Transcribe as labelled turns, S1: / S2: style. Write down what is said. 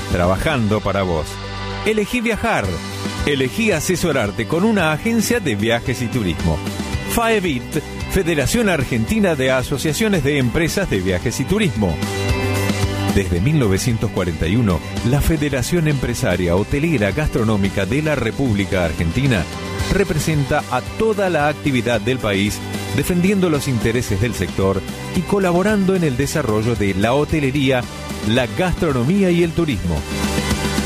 S1: trabajando para vos. Elegí viajar. Elegí asesorarte con una agencia de viajes y turismo. FAEVIT, Federación Argentina de Asociaciones de Empresas de Viajes y Turismo. Desde 1941, la Federación Empresaria Hotelera Gastronómica de la República Argentina representa a toda la actividad del país, defendiendo los intereses del sector y colaborando en el desarrollo de la hotelería, la gastronomía y el turismo.